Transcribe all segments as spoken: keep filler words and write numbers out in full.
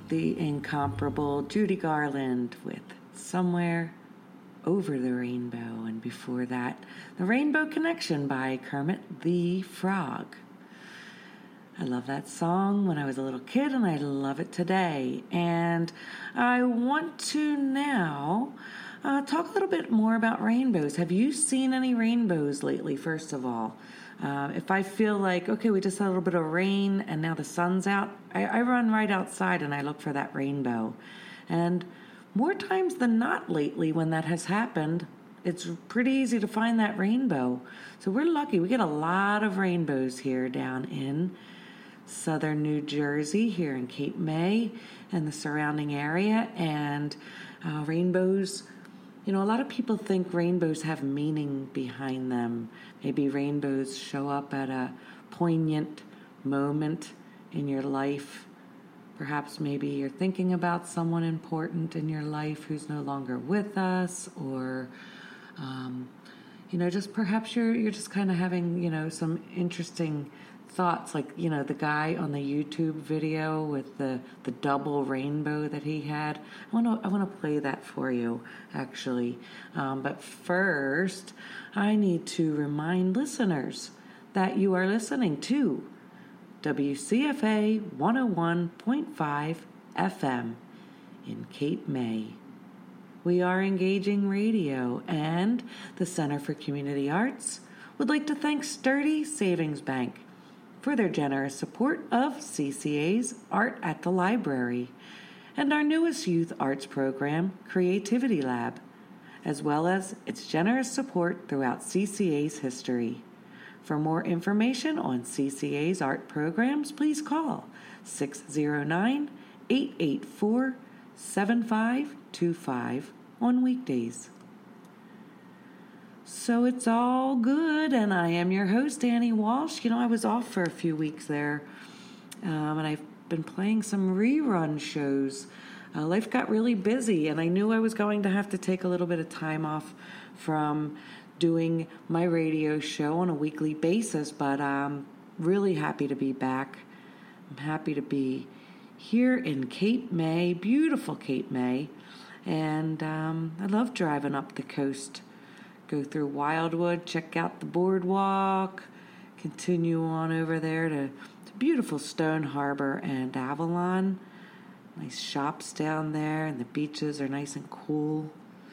the incomparable Judy Garland with Somewhere Over the Rainbow. And before that, The Rainbow Connection by Kermit the Frog. I love that song when I was a little kid, and I love it today. And I want to now uh, talk a little bit more about rainbows. Have you seen any rainbows lately, first of all? Uh, if I feel like, okay, we just had a little bit of rain and now the sun's out, I, I run right outside and I look for that rainbow. And more times than not lately when that has happened, it's pretty easy to find that rainbow. So we're lucky. We get a lot of rainbows here down in southern New Jersey, here in Cape May and the surrounding area. And uh, rainbows, you know, a lot of people think rainbows have meaning behind them. Maybe rainbows show up at a poignant moment in your life. Perhaps maybe you're thinking about someone important in your life who's no longer with us, or, um, you know, just perhaps you're you're just kind of having, you know, some interesting thoughts, like, you know, the guy on the YouTube video with the, the double rainbow that he had. I want to I want to play that for you, actually. Um, but first, I need to remind listeners that you are listening to W C F A one oh one point five F M in Cape May. We are Engaging Radio, and the Center for Community Arts would like to thank Sturdy Savings Bank for their generous support of C C A's Art at the Library and our newest youth arts program, Creativity Lab, as well as its generous support throughout C C A's history. For more information on C C A's art programs, please call six oh nine, eight eight four, seven five two five on weekdays. So it's all good, and I am your host, Annie Walsh. You know, I was off for a few weeks there, um, and I've been playing some rerun shows. Uh, life got really busy, and I knew I was going to have to take a little bit of time off from doing my radio show on a weekly basis, but I'm really happy to be back. I'm happy to be here in Cape May, beautiful Cape May, and um, I love driving up the coast. Go through Wildwood, check out the boardwalk, continue on over there to, to beautiful Stone Harbor and Avalon. Nice shops down there, and the beaches are nice and cool.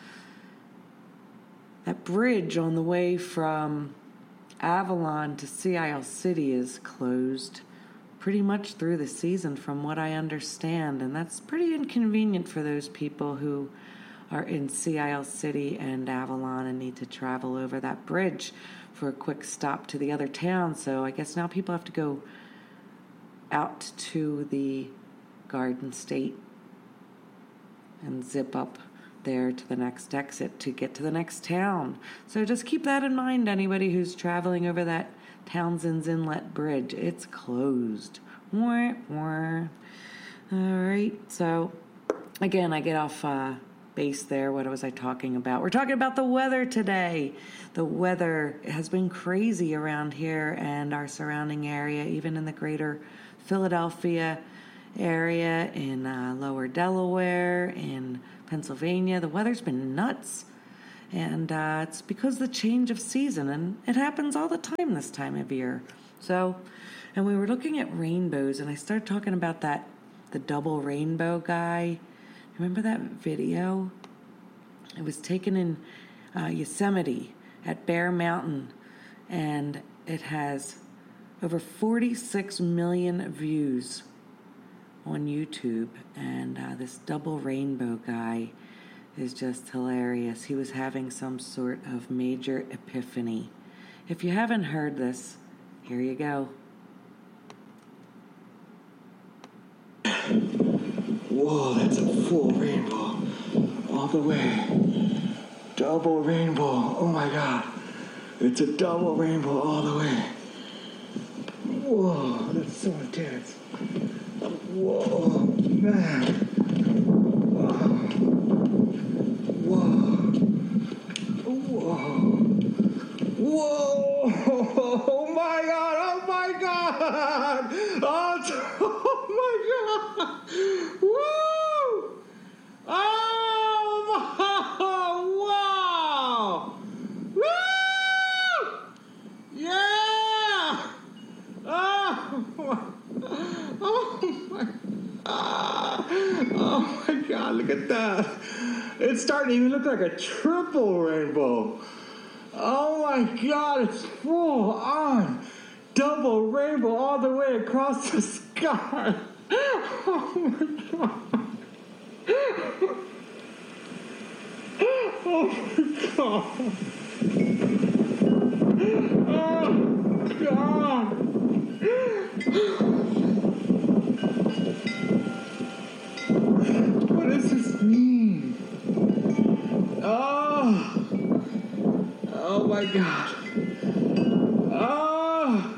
That bridge on the way from Avalon to Sea Isle City is closed pretty much through the season, from what I understand, and that's pretty inconvenient for those people who are in Sea Isle City and Avalon and need to travel over that bridge for a quick stop to the other town. So I guess now people have to go out to the Garden State and zip up there to the next exit to get to the next town. So just keep that in mind, anybody who's traveling over that Townsend's Inlet Bridge. It's closed. Wah, wah. All right, so again, I get off uh, base there. What was I talking about? We're talking about the weather today. The weather has been crazy around here and our surrounding area, even in the greater Philadelphia area, in uh, lower Delaware, in Pennsylvania. The weather's been nuts, and uh, it's because of the change of season, and it happens all the time this time of year. So, and we were looking at rainbows, and I started talking about that, the double rainbow guy. Remember that video? It was taken in uh, Yosemite at Bear Mountain, and it has over forty-six million views on YouTube, and uh, this double rainbow guy is just hilarious. He was having some sort of major epiphany. If you haven't heard this, here you go. Whoa, that's a full rainbow all the way. Double rainbow. Oh my God. It's a double rainbow all the way. Whoa, that's so intense. Whoa, man. Whoa. Whoa. Whoa. Whoa. Oh my God. Oh my God. Oh, oh my God! Woo! Oh, wow! Woo! Yeah! Oh, oh my God! Oh my God! Look at that! It's starting to even look like a triple rainbow. Oh my God! It's full on double rainbow all the way across the sky. Oh my God! Oh my God! Oh God! What does this mean? Oh! Oh my God! Oh!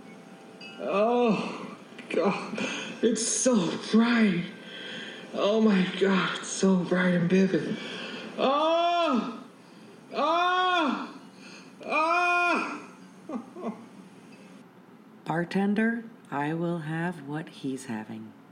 Oh God! It's so bright! Oh my God! It's so bright and vivid! Oh! Oh! Oh! Bartender, I will have what he's having.